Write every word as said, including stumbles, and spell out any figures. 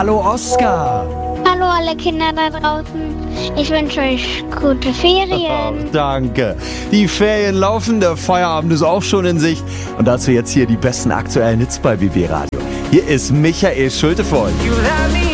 Hallo Oskar. Hallo alle Kinder da draußen. Ich wünsche euch gute Ferien. Danke. Die Ferien laufen, der Feierabend ist auch schon in Sicht. Und dazu jetzt hier die besten aktuellen Hits bei B B Radio. Hier ist Michael Schulte für euch.